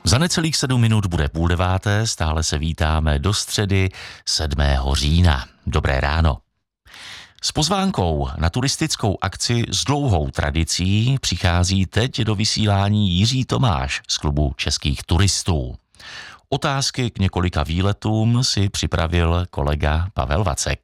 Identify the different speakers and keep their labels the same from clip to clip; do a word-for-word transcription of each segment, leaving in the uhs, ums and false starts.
Speaker 1: Za necelých sedm minut bude půl deváté, stále se vítáme do středy sedmého října. Dobré ráno. S pozvánkou na turistickou akci s dlouhou tradicí přichází teď do vysílání Jiří Tomáš z klubu českých turistů. Otázky k několika výletům si připravil kolega Pavel Vacek.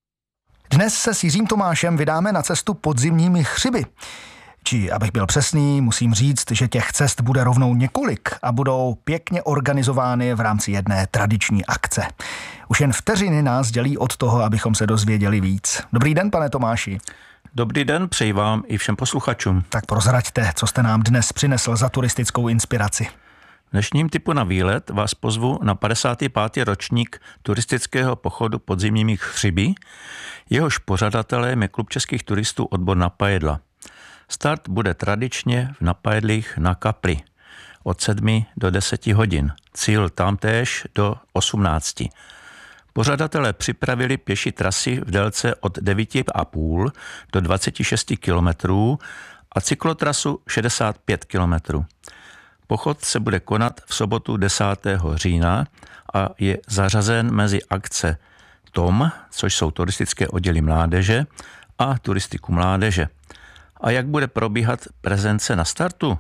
Speaker 2: Dnes se s Jiřím Tomášem vydáme na cestu podzimními hřiby. Či, abych byl přesný, musím říct, že těch cest bude rovnou několik a budou pěkně organizovány v rámci jedné tradiční akce. Už jen vteřiny nás dělí od toho, abychom se dozvěděli víc. Dobrý den, pane Tomáši.
Speaker 3: Dobrý den, přeji vám i všem posluchačům.
Speaker 2: Tak prozraďte, co jste nám dnes přinesl za turistickou inspiraci.
Speaker 3: V dnešním typu na výlet vás pozvu na padesátý pátý ročník turistického pochodu podzimními hřiby. Jehož pořadatelem je klub českých turistů Odbor Napajedla. Start bude tradičně v Napajedlích na Kapli od sedmi do deseti hodin. Cíl tamtéž do osmnácti. Pořadatelé připravili pěší trasy v délce od devět a půl do dvacet šest kilometrů a cyklotrasu šedesát pět kilometrů. Pochod se bude konat v sobotu desátého října a je zařazen mezi akce T O M, což jsou turistické odděly mládeže, a turistiku mládeže. A jak bude probíhat prezence na startu?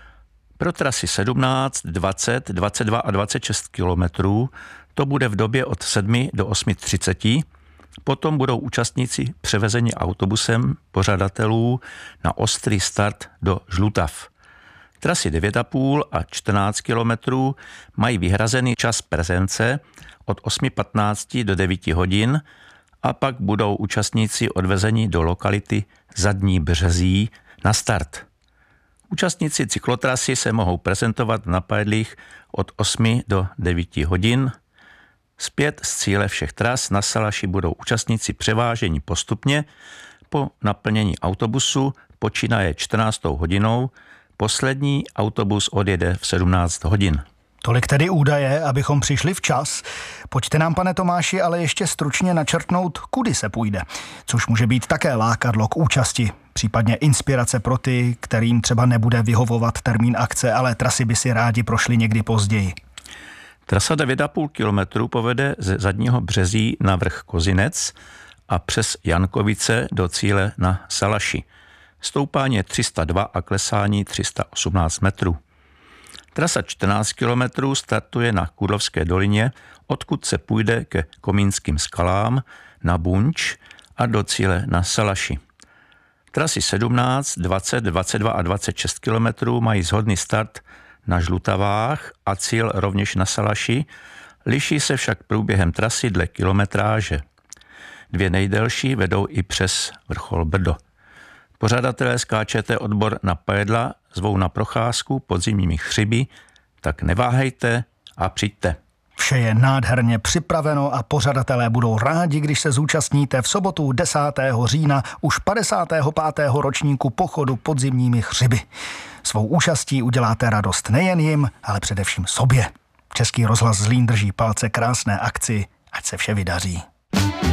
Speaker 3: Pro trasy sedmnáct, dvacet, dvacet dva a dvacet šest kilometrů to bude v době od sedmi do osmi třicet. Potom budou účastníci převezeni autobusem pořadatelů na ostrý start do Žlutav. Trasy devět a půl a čtrnáct kilometrů mají vyhrazený čas prezence od osmi patnáct do devíti hodin a pak budou účastníci odvezeni do lokality Zadní Březí na start. Účastníci cyklotrasy se mohou prezentovat v Napajedlích od osmi do devíti hodin. Zpět z cíle všech tras na Salaši budou účastníci převáženi postupně po naplnění autobusu počínaje čtrnáctou hodinou. Poslední autobus odjede v sedmnáct hodin.
Speaker 2: Tolik tedy údaje, abychom přišli včas. Pojďte nám, pane Tomáši, ale ještě stručně načrtnout, kudy se půjde, což může být také lákadlo k účasti, případně inspirace pro ty, kterým třeba nebude vyhovovat termín akce, ale trasy by si rádi prošli někdy později.
Speaker 3: Trasa devět a půl kilometru povede ze Zadního Březí na vrch Kozinec a přes Jankovice do cíle na Salaši. Stoupání je tři sta dva a klesání tři sta osmnáct metrů. Trasa čtrnáct kilometrů startuje na Kůdlovské dolině, odkud se půjde ke Komínským skalám, na Bunč a do cíle na Salaši. Trasy sedmnáct, dvacet, dvacet dva a dvacet šest kilometrů mají shodný start na Žlutavách a cíl rovněž na Salaši, liší se však průběhem trasy dle kilometráže. Dvě nejdelší vedou i přes vrchol Brdo. Pořadatelé z K Č T Odbor Napajedla zvou na procházku podzimními hřiby, tak neváhejte a přijďte.
Speaker 2: Vše je nádherně připraveno a pořadatelé budou rádi, když se zúčastníte v sobotu desátého října už padesátého pátého ročníku pochodu podzimními hřiby. Svou účastí uděláte radost nejen jim, ale především sobě. Český rozhlas Zlín drží palce krásné akci, ať se vše vydaří.